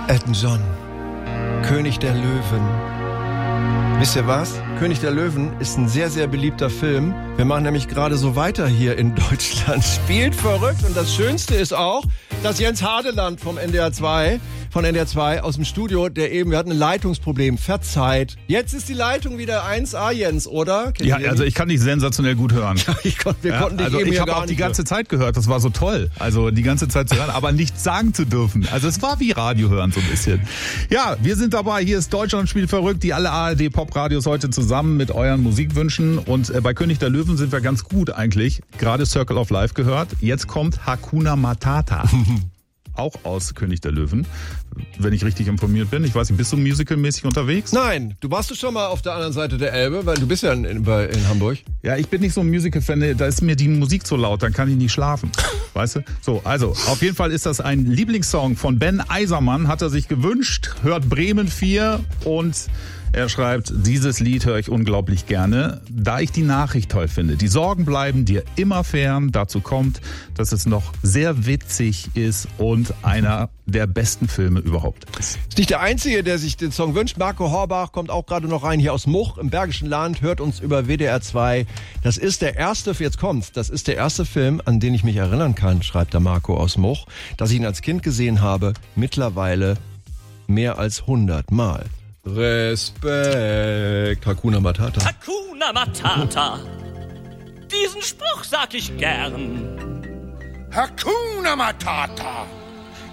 Elton John, König der Löwen. Wisst ihr was? König der Löwen ist ein sehr, sehr beliebter Film. Wir machen nämlich gerade so weiter hier in Deutschland. Spielt verrückt. Und das Schönste ist auch, dass Jens Hadeland von NDR 2 aus dem Studio, wir hatten ein Leitungsproblem, verzeiht. Jetzt ist die Leitung wieder 1A, Jens, oder? Ja, also ich kann dich sensationell gut hören. Wir konnten dich eben ich habe auch die ganze Zeit gehört, das war so toll. Also die ganze Zeit zu hören, aber nichts sagen zu dürfen. Also es war wie Radio hören so ein bisschen. Ja, wir sind dabei, hier ist Deutschland spielt verrückt, die alle ARD-Pop-Radios heute zusammen mit euren Musikwünschen. Und bei König der Löwen sind wir ganz gut eigentlich. Gerade Circle of Life gehört. Jetzt kommt Hakuna Matata. Auch aus König der Löwen, wenn ich richtig informiert bin. Ich weiß nicht, bist du musicalmäßig unterwegs? Nein, du warst schon mal auf der anderen Seite der Elbe, weil du bist ja in Hamburg. Ja, ich bin nicht so ein Musical-Fan, da ist mir die Musik zu laut, dann kann ich nicht schlafen. Weißt du? So, also, auf jeden Fall ist das ein Lieblingssong von Ben Eisermann, hat er sich gewünscht, hört Bremen 4 und er schreibt, dieses Lied höre ich unglaublich gerne, da ich die Nachricht toll finde. Die Sorgen bleiben dir immer fern. Dazu kommt, dass es noch sehr witzig ist und einer der besten Filme überhaupt ist. Ist nicht der Einzige, der sich den Song wünscht. Marco Horbach kommt auch gerade noch rein hier aus Much im Bergischen Land, hört uns über WDR 2. Das ist der erste Film, an den ich mich erinnern kann, schreibt der Marco aus Much, dass ich ihn als Kind gesehen habe, mittlerweile mehr als 100 Mal. Respekt. Hakuna Matata. Hakuna Matata. Diesen Spruch sag ich gern. Hakuna Matata.